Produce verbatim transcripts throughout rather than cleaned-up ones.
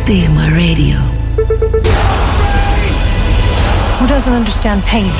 Stigma Radio. Who doesn't understand pain?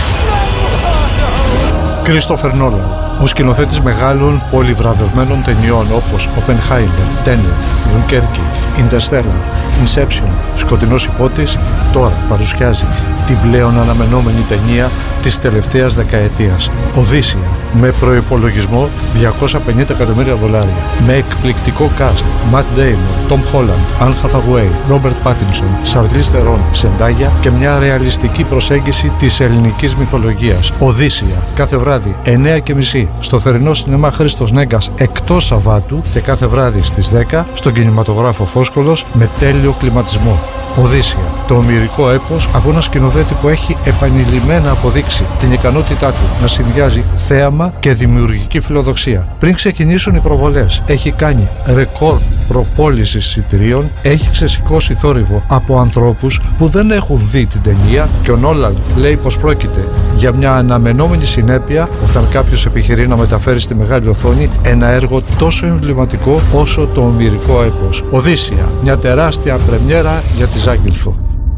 Κρίστοφερ Νόλαν, ο σκηνοθέτης μεγάλων πολυβραβευμένων ταινιών όπως Oppenheimer, Tenet, Dunkerque, Interstellar, Inception, Σκοτεινός υπότης, τώρα παρουσιάζει την πλέον αναμενόμενη ταινία της τελευταίας δεκαετίας, Οδύσσεια, με προϋπολογισμό διακόσια πενήντα εκατομμύρια δολάρια, με εκπληκτικό cast, Matt Damon, Tom Holland, Anne Hathaway, Robert Pattinson, Charlize Theron, Zendaya και μια ρεαλιστική προσέγγιση της ελληνικής μυθολογίας. Οδύσσεια, κάθε βράδυ εννέα και μισή στο θερινό σινεμά Χρήστος Νέγκας εκτός Σαββάτου και κάθε βράδυ στις δέκα στον κινηματογράφο Φόσκολος με τέλειο κλιματισμό. Οδύσσεια, το ομηρικό έπος από ένα σκηνοθέτη που έχει επανειλημμένα αποδείξει την ικανότητά του να συνδυάζει θέαμα και δημιουργική φιλοδοξία. Πριν ξεκινήσουν οι προβολές, έχει κάνει ρεκόρ προπόλησης εισιτηρίων, έχει ξεσηκώσει θόρυβο από ανθρώπους που δεν έχουν δει την ταινία και ο Νόλαν λέει πως πρόκειται για μια αναμενόμενη συνέπεια όταν κάποιος επιχειρεί να μεταφέρει στη μεγάλη οθόνη ένα έργο τόσο εμβληματικό όσο το ομηρικό έπος. Οδύσσεια, μια τεράστια πρεμιέρα για τη Ζάκυνθο.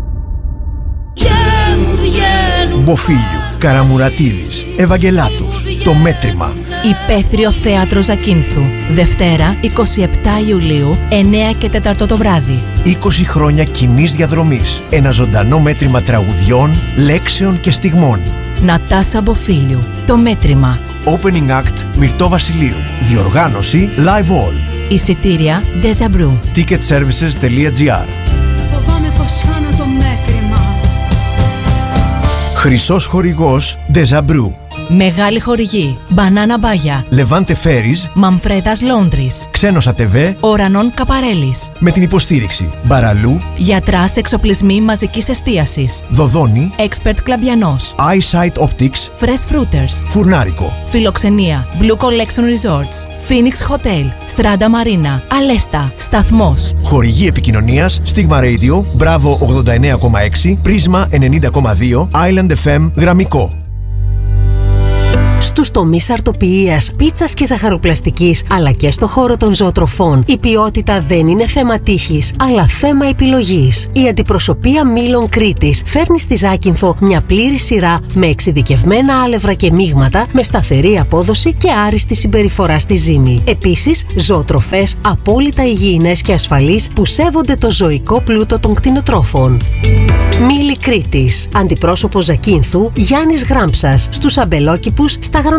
Μποφίλιου, Καραμουρατίδης, Ευαγγελάτος, Το Μέτρημα. Υπαίθριο Θέατρο Ζακύνθου. Δευτέρα, εικοστή εβδόμη Ιουλίου, εννέα και τέσσερα το βράδυ. είκοσι χρόνια κοινής διαδρομής. Ένα ζωντανό μέτρημα τραγουδιών, λέξεων και στιγμών. Νατάσα Μποφίλιου. Το Μέτρημα. Opening Act Μυρτώ Βασιλείου. Διοργάνωση Live All. Εισιτήρια Deja Brew. ticketservices τελεία gr. Φοβάμαι πως χάνω το μέτρημα. Χρυσός χορηγός Deja Brew. Μεγάλη χορηγή Μπανάνα Μπάγια, Λεβάντε Φέρις, Μαμφρέδας Λόντρις, Ξένος ΑΤΒ, Ορανών Καπαρέλης. με την υποστήριξη Μπαραλού, Γιατράς Εξοπλισμοί Μαζικής Εστίασης, Δοδόνη, Expert Κλαβιανός, Eyesight Optics, Fresh Fruiters, Φουρνάρικο. Φιλοξενία Blue Collection Resorts, Phoenix Hotel, Strada Marina, Αλέστα, Σταθμός. Χορηγή επικοινωνίας Stigma Radio, Μπράβο ογδόντα εννέα κόμμα έξι, Πρίσμα ενενήντα κόμμα δύο, Island εφ εμ Γραμμικό. Στους τομείς αρτοποιίας, πίτσας και ζαχαροπλαστικής, αλλά και στο χώρο των ζωοτροφών, η ποιότητα δεν είναι θέμα τύχης, αλλά θέμα επιλογής. Η Αντιπροσωπεία Μήλων Κρήτης φέρνει στη Ζάκυνθο μια πλήρη σειρά με εξειδικευμένα άλευρα και μείγματα, με σταθερή απόδοση και άριστη συμπεριφορά στη ζύμη. Επίσης, ζωοτροφές απόλυτα υγιεινές και ασφαλείς που σέβονται το ζωικό πλούτο των κτηνοτρόφων. Μήλοι Κρήτης. Αντιπρόσωπος Ζακύνθου Γιάννης Γράμψας. Στους αμπελόκηπους στα